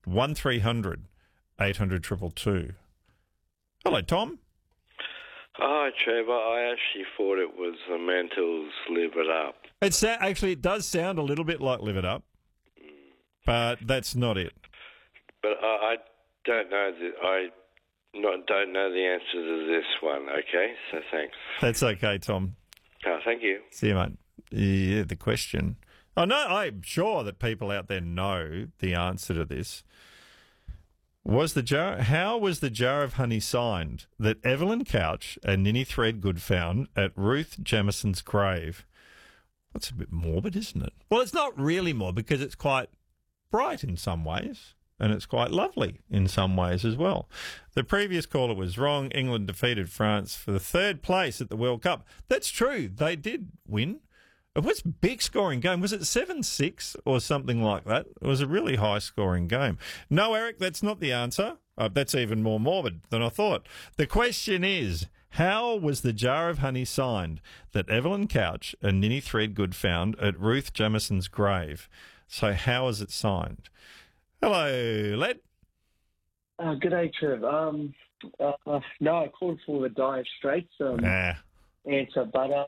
1300 800 222. Hello, Tom. Hi, Trevor. I actually thought it was the Mantles Live It Up. Actually, it does sound a little bit like Live It Up, but that's not it. But I don't know don't know the answer to this one. Okay, so thanks. That's okay, Tom. Thank you. See you, mate. Yeah, the question. Oh no, I'm sure that people out there know the answer to this. How was the jar of honey signed that Evelyn Couch and Ninny Threadgood found at Ruth Jamison's grave? That's a bit morbid, isn't it? Well, it's not really morbid because it's quite bright in some ways and it's quite lovely in some ways as well. The previous caller was wrong. England defeated France for the third place at the World Cup. That's true. They did win. It was a big scoring game. Was it 7-6 or something like that? It was a really high scoring game. No, Eric, that's not the answer. That's even more morbid than I thought. The question is, how was the jar of honey signed that Evelyn Couch and Ninny Threadgood found at Ruth Jamison's grave? So how is it signed? Hello, Led. Good day, Trev. No, I called for the Dire Straits answer, but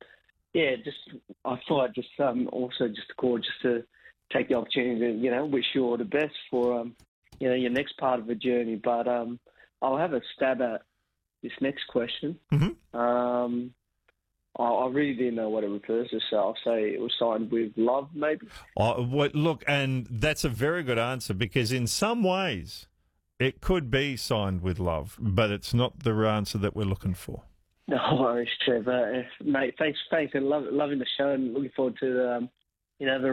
I thought I'd also call just to take the opportunity to wish you all the best for your next part of the journey. But I'll have a stab at this next question. Mm-hmm. I really didn't know what it refers to, so I'll say it was signed with love, maybe. Look, and that's a very good answer because in some ways it could be signed with love, but it's not the answer that we're looking for. No worries, Trevor. Mate, thanks, and loving the show, and looking forward to the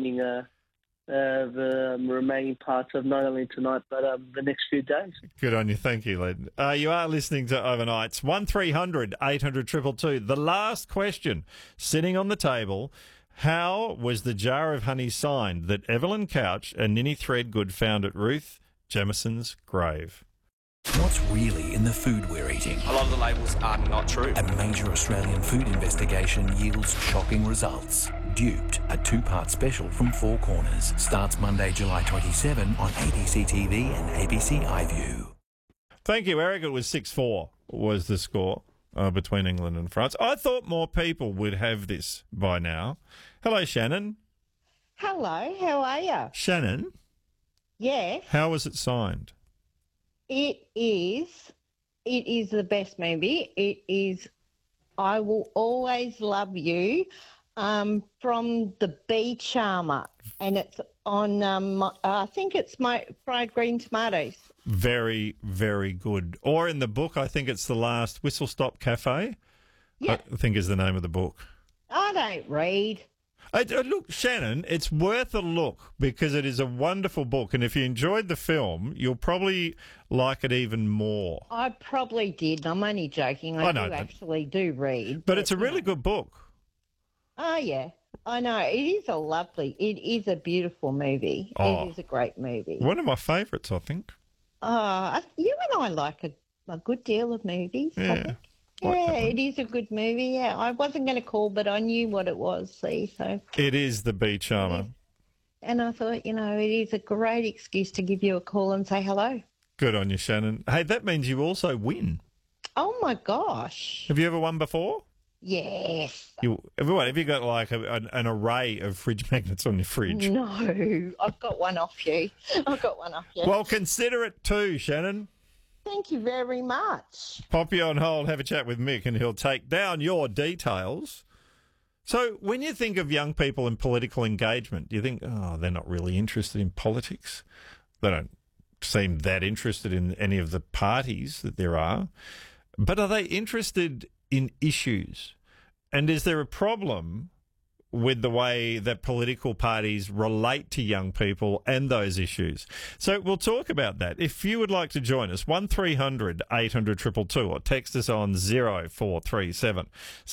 remaining parts of not only tonight but the next few days. Good on you, thank you, Len. You are listening to Overnights. 1300 800 222. The last question sitting on the table: how was the jar of honey signed that Evelyn Couch and Ninny Threadgood found at Ruth Jamison's grave? What's really in the food we're eating? A lot of the labels are not true. A major Australian food investigation yields shocking results. Duped, a two-part special from Four Corners, starts Monday, July 27 on ABC TV and ABC iView. Thank you, Eric. It was 6-4 was the score between England and France. I thought more people would have this by now. Hello, Shannon. Hello, how are you? Shannon? Yes. How was it signed? It is the best movie. It is I Will Always Love You from The Bee Charmer, and it's on, I think it's my Fried Green Tomatoes. Very, very good. Or in the book, I think it's The Last Whistle Stop Cafe. Yeah. I think is the name of the book. I don't read. Look, Shannon, it's worth a look because it is a wonderful book. And if you enjoyed the film, you'll probably like it even more. I probably did. I'm only joking. I actually do read. But it's a really good book. Oh, yeah. I know. It is it is a beautiful movie. Oh. It is a great movie. One of my favourites, I think. You and I like a good deal of movies, I think. Yeah, it is a good movie. Yeah, I wasn't going to call, but I knew what it was. So it is The Bee Charmer, and I thought, it is a great excuse to give you a call and say hello. Good on you, Shannon. Hey, that means you also win. Oh my gosh! Have you ever won before? Yes. Have you got like an array of fridge magnets on your fridge? No, I've got one off you. Well, consider it too, Shannon. Thank you very much. Pop you on hold, have a chat with Mick, and he'll take down your details. So when you think of young people in political engagement, do you think, they're not really interested in politics? They don't seem that interested in any of the parties that there are. But are they interested in issues? And is there a problem with the way that political parties relate to young people and those issues? So we'll talk about that. If you would like to join us, 1300 800 222 or text us on 0437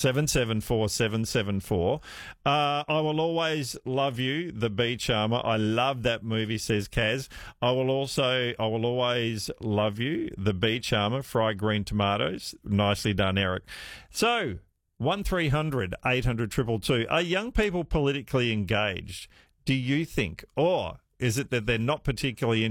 774 774. I Will Always Love You, The Bee Charmer. I love that movie, says Kaz. I Will Always Love You, The Bee Charmer, Fried Green Tomatoes. Nicely done, Eric. So 1300 800 222. Are young people politically engaged, do you think? Or is it that they're not particularly